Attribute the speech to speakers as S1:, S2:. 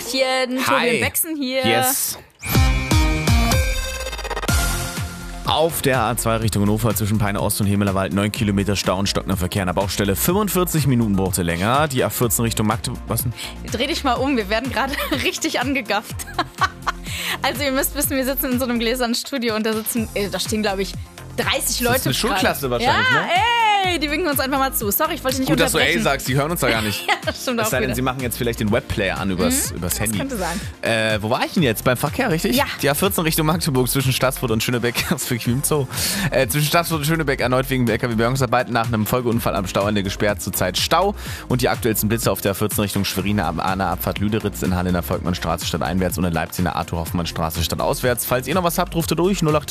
S1: Hallöchen, Tobi und Bexen hier.
S2: Yes. Auf der A2 Richtung Hannover zwischen Peine Ost und Hemelerwald 9 Kilometer Stau und stockender Verkehr an der Baustelle. 45 Minuten brauchte länger. Die A14 Richtung Magdeburg. Was denn?
S1: Dreh dich mal um, wir werden gerade richtig angegafft. Also ihr müsst wissen, wir sitzen in so einem gläsernen Studio und da stehen glaube ich 30 Leute.
S2: Das ist eine Schulklasse wahrscheinlich,
S1: ja,
S2: ne?
S1: Ey, die winken uns einfach mal zu. Sorry, ich wollte nicht
S2: Gut, dass du
S1: unterbrechen.
S2: ey sagst, die hören uns da gar nicht.
S1: Ja, das stimmt
S2: Es
S1: auch
S2: sei denn,
S1: wieder.
S2: sie machen jetzt vielleicht den Webplayer an übers Handy.
S1: Das könnte sein.
S2: Wo war ich denn jetzt? Beim Verkehr, richtig?
S1: Ja.
S2: Die A14 Richtung Magdeburg zwischen Stassfurt und Schönebeck. Das ist wirklich wie im Zoo. Zwischen Stassfurt und Schönebeck erneut wegen LKW-Bergungsarbeiten nach einem Folgeunfall am Stauende gesperrt. Zurzeit Stau. Und die aktuellsten Blitze auf der A14 Richtung Schwerin ab Ahner Abfahrt Lüderitz in Halle in der Volkmannstraße stadteinwärts und in Leipzig in der Arthur-Hoffmann-Straße stadtauswärts. Falls ihr noch was habt, ruft ihr durch 08